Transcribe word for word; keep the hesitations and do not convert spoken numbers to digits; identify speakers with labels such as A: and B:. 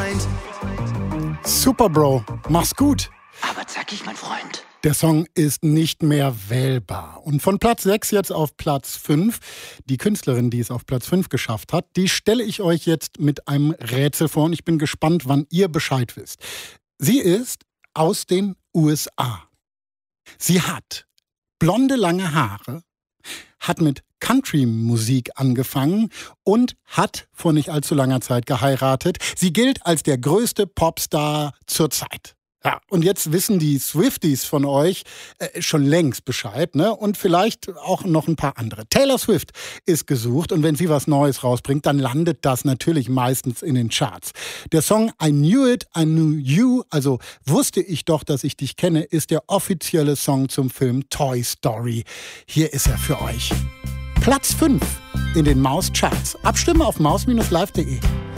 A: Freund.
B: Super, Bro. Mach's gut.
A: Aber zackig, mein Freund.
B: Der Song ist nicht mehr wählbar. Und von Platz sechs jetzt auf Platz fünf. Die Künstlerin, die es auf Platz fünf geschafft hat, die stelle ich euch jetzt mit einem Rätsel vor. Und ich bin gespannt, wann ihr Bescheid wisst. Sie ist aus den U S A. Sie hat blonde, lange Haare, hat mit Country-Musik angefangen und hat vor nicht allzu langer Zeit geheiratet. Sie gilt als der größte Popstar zur Zeit. Ja, und jetzt wissen die Swifties von euch äh, schon längst Bescheid, ne? Und vielleicht auch noch ein paar andere. Taylor Swift ist gesucht und wenn sie was Neues rausbringt, dann landet das natürlich meistens in den Charts. Der Song I Knew It, I Knew You, also wusste ich doch, dass ich dich kenne, ist der offizielle Song zum Film Toy Story. Hier ist er für euch. Platz fünf in den Maus-Charts. Abstimmen auf maus Bindestrich live punkt de.